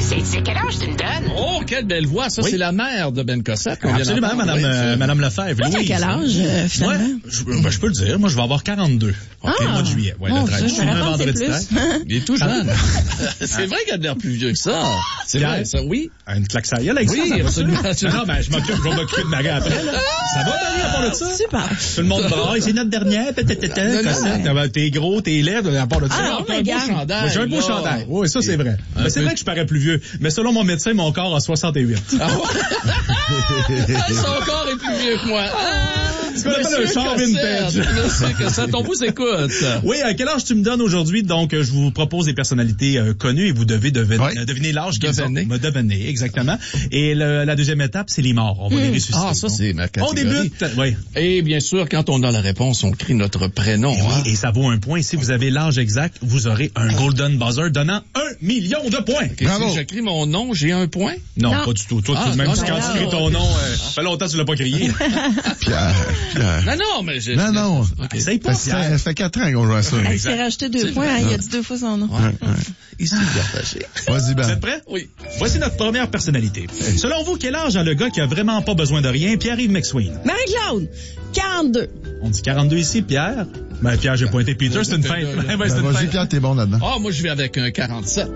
C'est quel âge tu me donnes? Oh, quelle belle voix. Ça, c'est la mère de Ben Cossette. Absolument, madame Lefebvre. Toi, t'as quel âge, finalement? Ouais, je peux le dire. Moi, je vais avoir 42. Le mois de juillet. Ouais, le 13. Je suis un vendredi 13. Il est tout jeune. C'est vrai qu'il a de l'air plus vieux que ça. C'est vrai, ça, oui. Une claque ça, avec oui, ça. Absolument. Non, ben, je vais m'occuper de Marie après, là. Ça va, Marie, à part de ça? Super. Tout le monde braille, c'est notre dernière. T'es gros, t'es laide, à part de ça. Ah, un beau chandail. J'ai un beau chandail. Oui, ça, c'est vrai. Mais c'est vrai que je parais plus vieux. Mais selon mon médecin, mon corps a 68. Ah ouais? Son corps est plus vieux que moi. C'est ce qu'on appelle un char vintage. Monsieur Cossette, on vous écoute. Oui, à quel âge tu me donnes aujourd'hui? Donc, je vous propose des personnalités connues et vous devez deviner l'âge qu'ils ont. Deviner, exactement. Et la deuxième étape, c'est les morts. On va les ressusciter. Ah, ça, c'est ma catégorie. On débute. Oui. Et bien sûr, quand on a la réponse, on crie notre prénom. Et, oui, et ça vaut un point. Si vous avez l'âge exact, vous aurez un golden buzzer donnant 1 million de points. Okay, si j'écris mon nom, j'ai un point? Non, pas du tout. Toi, même quand tu écris ton nom, ça fait longtemps que tu l'as pas crié. Pierre. Non, mais j'ai... Non. Okay. Essaye pas. Ça fait 4 ans qu'on joue à ça. Il s'est rajouté 2 points, il a dit 2 fois son nom. Il s'est partagé. Vas-y, Ben. Vous êtes prêts? Oui. Voici notre première personnalité. Selon vous, quel âge a le gars qui a vraiment pas besoin de rien, Pierre-Yves McSween? Marie-Claude, 42. On dit 42 ici, Pierre. Ben, Pierre, j'ai pointé Peter, c'est une feinte. Vas-y, Pierre, t'es bon là-dedans. Ah, moi, je vais avec un 47.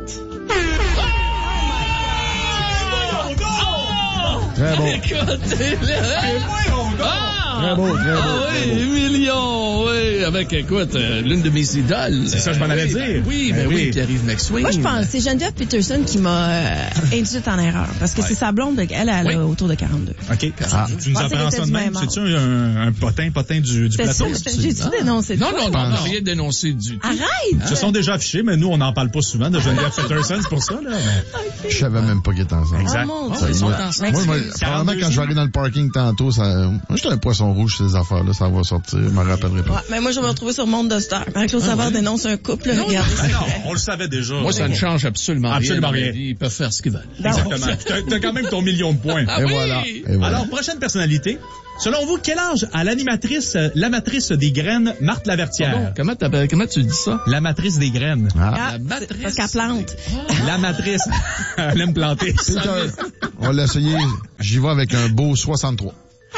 Très bon. Écoutez, Très beau, très beau. Ah oui, millions, oui. Avec, écoute, l'une de mes idoles. C'est ça, je m'en allais dire. Oui, ben oui, Pierre-Yves McSween. Moi, je pense c'est Geneviève Peterson qui m'a induite en erreur. Parce que c'est sa blonde, elle a autour de 42. OK. Tu nous apprends ça de même. C'est-tu un potin du plateau? J'ai-tu dénoncé Non, rien dénoncé du tout. Arrête! Ils se sont déjà affichés, mais nous, on n'en parle pas souvent de Geneviève Peterson, c'est pour ça, là. Je savais même pas qu'ils étaient ensemble. Exact. Oh, mon Ils sont Moi, probablement, quand je vais aller dans le parking tantôt, moi, j'étais un poisson rouge, ces affaires-là, ça va sortir, je m'en rappellerai pas. Ouais, mais moi, je vais me retrouver sur le monde de Star. Marie-Claude Savard dénonce un couple, regardez ça. Non, on le savait déjà. Moi, ça ne change absolument rien. rien. Ils peuvent faire ce qu'ils veulent. Exactement. T'as quand même ton million de points. Ah, Et oui. voilà. Alors, prochaine personnalité. Selon vous, quel âge a l'amatrice des graines, Marthe Lavertière? Comment tu dis ça? L'amatrice des graines. Ah, La matrice. parce qu'elle plante. L'amatrice. Elle aime planter. Peter, on va l'essayer. J'y vais avec un beau 63.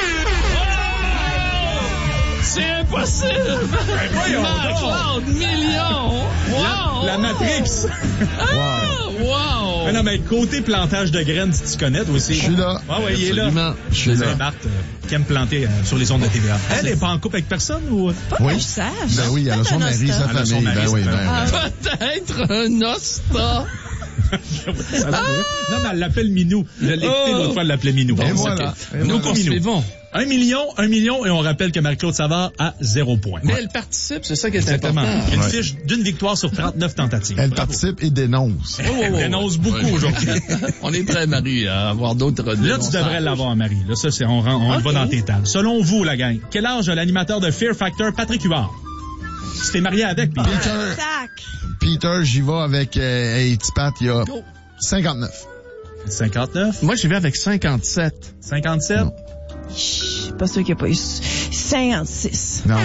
C'est impossible! Marc-Claude, million! Wow! La Matrix. Wow! Mais non, mais côté plantage de graines, si tu connais, toi aussi. Je suis là. Ah ouais, il est là. Absolument. Je suis là. Marthe, qui aime planter sur les ondes de TVA. Elle est pas en couple avec personne ou? Pas que je sache. Ben oui, elle a son mari, sa Elle a son famille. mari, Ben oui, Peut-être un Osta. Non, mais elle l'appelle Minou. Je l'ai écouté l'autre fois, elle l'appelait Minou. Et Bon, voilà. c'est Et Nous voilà. poursuivons. 1 million, et on rappelle que Marie-Claude Savard a 0 point. Mais elle participe, c'est ça qui est Exactement. important. Une fiche d'une victoire sur 39 tentatives. Elle participe et dénonce. Elle dénonce beaucoup aujourd'hui. On est prêt, Marie, à avoir d'autres Là, tu devrais l'avoir, Marie. Là, ça, c'est, on va dans tes tables. Selon vous, la gang, quel âge a l'animateur de Fear Factor, Patrick Huard? Tu t'es marié avec, Peter. Peter, j'y vais avec petit Pat, il y a 59. 59. Moi, je vais avec 57. 57. Non. Je suis pas sûr qu'il n'y a pas eu 56. Non.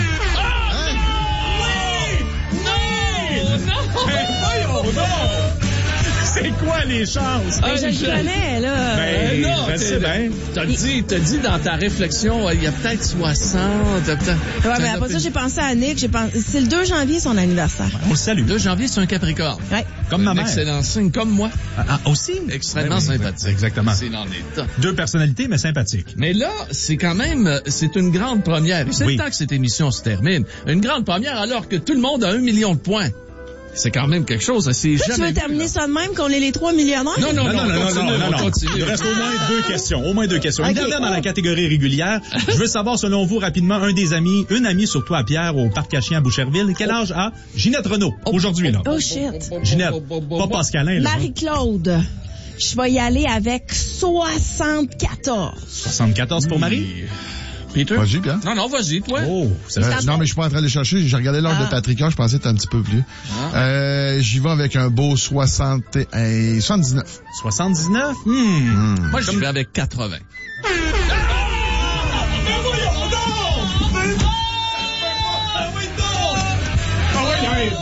C'est quoi les chances? Mais je le connais, là. Ben, non, je sais bien. T'as dit dans ta réflexion, il y a peut-être 60, peut-être. Ouais, mais après ça, j'ai pensé à Nick. C'est le 2 janvier, son anniversaire. On le salue. 2 janvier, c'est un Capricorne. Ouais. Comme ma mère. Excellent signe, comme moi. Ah, aussi? Extrêmement Ben oui, sympathique. exactement. C'est dans l'état. 2 personnalités, mais sympathiques. Mais là, c'est quand même, c'est une grande première. Et c'est le temps que cette émission se termine. Une grande première alors que tout le monde a 1 million de points. C'est quand même quelque chose, c'est Toi, jamais tu veux vu, terminer là. ça de même, qu'on est les 3 millionnaires? Non. Non. Continue. Il reste au moins 2 questions. Au moins 2 questions. Une Okay. dernière dans la catégorie régulière. Je veux savoir, selon vous, rapidement, une amie, surtout à Pierre, au Parc à Chiens à Boucherville. Quel âge a Ginette Renault, aujourd'hui, là? Oh, shit. Ginette. Pas Pascalin, là. Marie-Claude. Je vais y aller avec 74. 74 pour Marie? Peter? Vas-y, Pierre. Non, vas-y, toi. Oh, ça Non, mais je suis pas en train de le chercher. J'ai regardé l'âge de Patrick, je pensais que c'était un petit peu plus. J'y vais avec un beau 79. 79? Moi, je vais avec 80.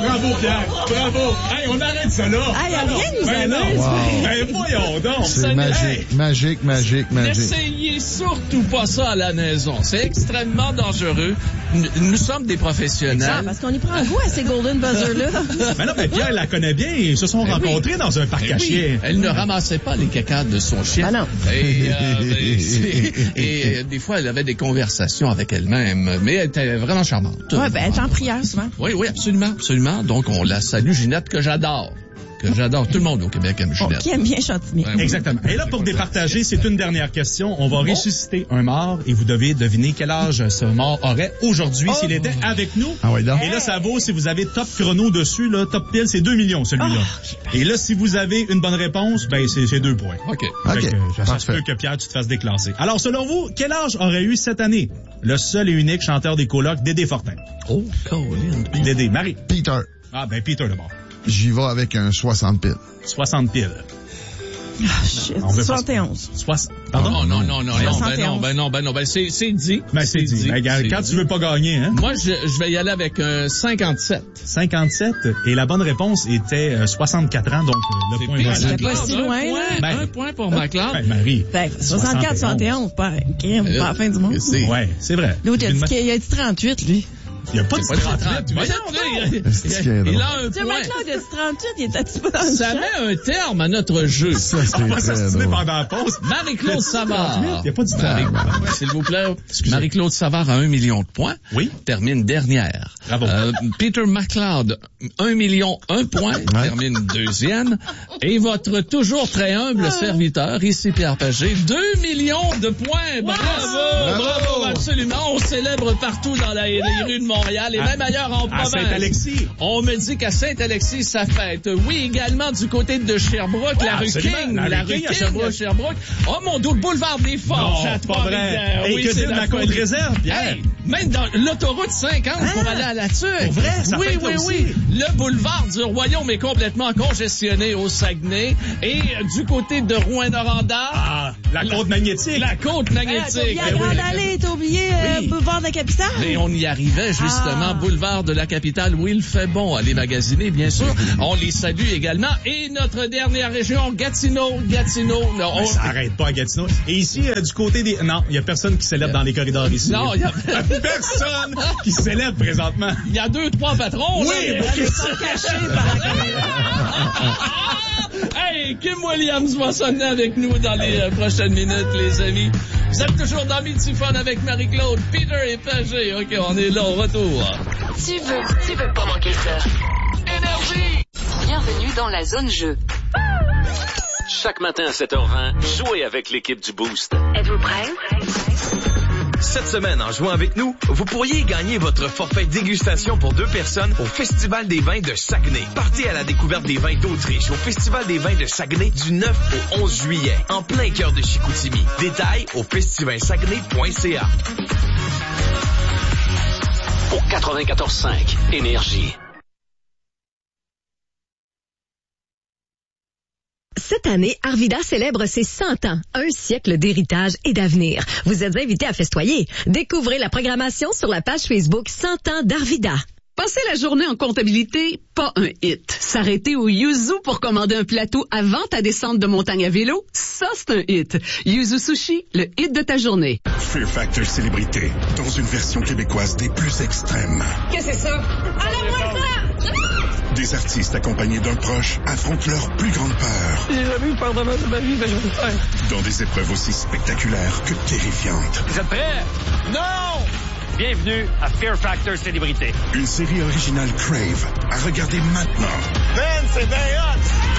Bravo, Pierre. Bravo. Hey, on arrête ça là. Hey, rien nous amuse. Ben, voyons donc. C'est magique. N'essayez surtout pas ça à la maison. C'est extrêmement dangereux. Nous sommes des professionnels. Exact, parce qu'on y prend goût à ces Golden Buzzer-là. Mais non, mais Pierre la connaît bien. Ils se sont rencontrés dans un parc à chiens. Elle ne ramassait pas les cacas de son chien. Ah non. Et des fois, elle avait des conversations avec elle-même. Mais elle était vraiment charmante. Ouais, ben, elle est en prière souvent. Oui, absolument. Donc, on la salue, Ginette, que j'adore. Tout le monde au Québec aime Ginette. Qui aime bien Chantigny. Exactement. Et là, pour départager, c'est une dernière question. On va ressusciter un mort et vous devez deviner quel âge ce mort aurait aujourd'hui s'il était avec nous. Ah oui, donc. Et là, ça vaut si vous avez top chrono dessus, là, top pile, c'est 2 millions, celui-là. Et là, si vous avez une bonne réponse, ben, c'est 2 points. OK. Ça se peut que Pierre, tu te fasses déclasser. Alors, selon vous, quel âge aurait eu cette année le seul et unique chanteur des colocs, Dédé Fortin? Oh, Colin. Dédé, Marie. Peter. Ah, ben, Peter d'abord. J'y vais avec un 60 piles. 60 piles. Ah, shit. 71. Pardon? Non. 71. Ben non. C'est dit. Ben, c'est dit. Ben, quand tu veux pas gagner, hein? Moi, je vais y aller avec un 57. 57. Et la bonne réponse était 64 ans, donc le point va C'est pas si loin, là. Un point pour McLeod. Ben, Marie. Ben, 64, 71, pas la fin du monde. Ouais, c'est vrai. L'autre, il a dit 38, lui. Il n'y a pas de 38. Il a un Tu point. McLeod, il a dit 38, il était un petit peu dans le Ça champ. met un terme à notre jeu. Ça, c'est On va s'assiner drôle. pendant la pause. Marie-Claude Savard. Il n'y a pas de temps. S'il vous plaît. Marie-Claude Savard a 1 million de points. Oui. Termine dernière. Bravo. Peter McLeod, 1 million, 1 point. Termine deuxième. Et votre toujours très humble serviteur, ici Pierre Pagé, 2 millions de points. Bravo, absolument. On célèbre partout dans les rues de Montréal et même ailleurs en province. À Saint-Alexis. On me dit qu'à Saint-Alexis, ça fête. Oui, également du côté de Sherbrooke, la rue King. La rue King à Sherbrooke. Oh mon Dieu, le boulevard des Forges à Trois-Rivières. Et que c'est la côte réserve, Pierre. Hey, même dans l'autoroute 50 pour aller à la Tuque. Pour vrai, ça oui, fête oui, aussi. oui. Le boulevard du Royaume est complètement congestionné au Saguenay. Et du côté de Rouyn-Noranda. Ah, la côte magnétique. La côte magnétique. T'as oublié la Grande Allée, t'as oublié boulevard de la Capitale. Et on y arrivait justement, boulevard de la Capitale où il fait bon aller magasiner, bien sûr. On les salue également. Et notre dernière région, Gatineau. Non, ça arrête pas à Gatineau. Et ici, du côté des... Non, il y a personne qui célèbre dans les corridors ici. Non, il y a personne qui célèbre présentement. Il y a 2-3 patrons. Oui, là, mais qui sont cachés Hey, Kim Williams va sonner avec nous dans les prochaines minutes, les amis. Vous êtes toujours dans Midi Fun avec Marie-Claude, Peter et Pagé. OK, on est là au retour. Tu veux pas manquer ça. Énergie! Bienvenue dans la zone jeu. Chaque matin à 7h20, jouez avec l'équipe du Boost. Êtes-vous prêts? Cette semaine, en jouant avec nous, vous pourriez gagner votre forfait dégustation pour 2 personnes au Festival des vins de Saguenay. Partez à la découverte des vins d'Autriche au Festival des vins de Saguenay du 9 au 11 juillet, en plein cœur de Chicoutimi. Détails au festivalsaguenay.ca. Au 94.5 Énergie. Cette année, Arvida célèbre ses 100 ans, un siècle d'héritage et d'avenir. Vous êtes invités à festoyer. Découvrez la programmation sur la page Facebook 100 ans d'Arvida. Passer la journée en comptabilité, pas un hit. S'arrêter au Yuzu pour commander un plateau avant ta descente de montagne à vélo, ça c'est un hit. Yuzu Sushi, le hit de ta journée. Fear Factor Célébrité, dans une version québécoise des plus extrêmes. Qu'est-ce que c'est ça? Enlève-moi ça! Des artistes accompagnés d'un proche affrontent leur plus grande peur. J'ai jamais eu peur de ma vie, mais je vais le faire. Dans des épreuves aussi spectaculaires que terrifiantes. Vous êtes prêts? Non! Bienvenue à Fear Factor Célébrité. Une série originale Crave à regarder maintenant. Man, c'est bien hot!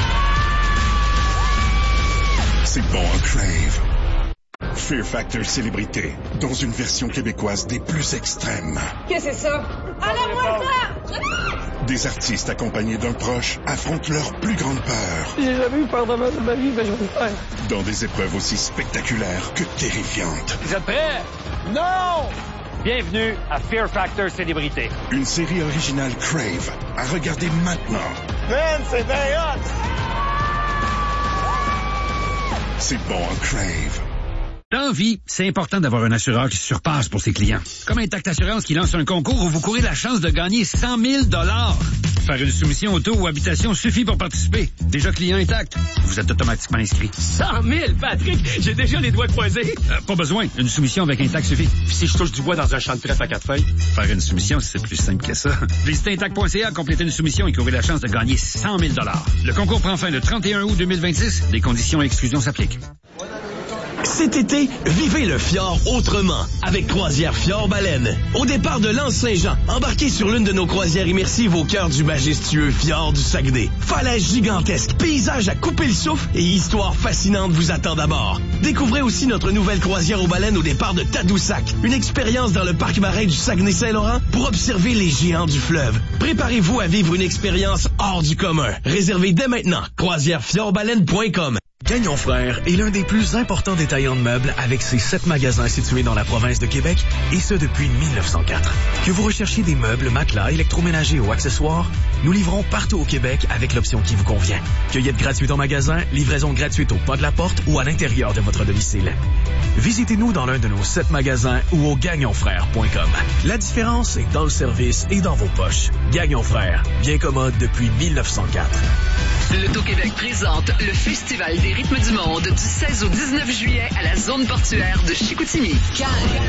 C'est bon en Crave. Fear Factor Célébrité, dans une version québécoise des plus extrêmes. Qu'est-ce que c'est ça? Enlève-moi ça! Des artistes accompagnés d'un proche affrontent leur plus grande peur. J'ai jamais eu peur de ma vie, mais je vais le faire. Dans des épreuves aussi spectaculaires que terrifiantes. Vous êtes prêts? Non! Bienvenue à Fear Factor Célébrité. Une série originale Crave à regarder maintenant. Man, c'est bien hot! C'est bon en Crave. Dans vie, c'est important d'avoir un assureur qui se surpasse pour ses clients. Comme Intact Assurance qui lance un concours où vous courez la chance de gagner 100 000 $. Faire une soumission auto ou habitation suffit pour participer. Déjà client Intact, vous êtes automatiquement inscrit. 100 000, Patrick! J'ai déjà les doigts croisés. Pas besoin. Une soumission avec Intact suffit. Puis si je touche du bois dans un champ de trèfle à 4 feuilles? Faire une soumission, c'est plus simple que ça. Visitez Intact.ca, complétez une soumission et courez la chance de gagner 100 000 $. Le concours prend fin le 31 août 2026. Des conditions et exclusions s'appliquent. Cet été, vivez le fjord autrement avec Croisière Fjord-Baleine. Au départ de l'Anse-Saint-Jean, embarquez sur l'une de nos croisières immersives au cœur du majestueux fjord du Saguenay. Falaises gigantesques, paysages à couper le souffle et histoires fascinantes vous attendent à bord. Découvrez aussi notre nouvelle croisière aux baleines au départ de Tadoussac. Une expérience dans le parc marin du Saguenay-Saint-Laurent pour observer les géants du fleuve. Préparez-vous à vivre une expérience hors du commun. Réservez dès maintenant croisierefjordbaleine.com. Gagnon Frères est l'un des plus importants détaillants de meubles avec ses 7 magasins situés dans la province de Québec, et ce depuis 1904. Que vous recherchiez des meubles, matelas, électroménagers ou accessoires, nous livrons partout au Québec avec l'option qui vous convient. Cueillette gratuite en magasin, livraison gratuite au pas de la porte ou à l'intérieur de votre domicile. Visitez-nous dans l'un de nos 7 magasins ou au gagnonfrères.com. La différence est dans le service et dans vos poches. Gagnon Frères, bien commode depuis 1904. L'Auto-Québec présente le Festival des rythmes du monde du 16 au 19 juillet à la zone portuaire de Chicoutimi.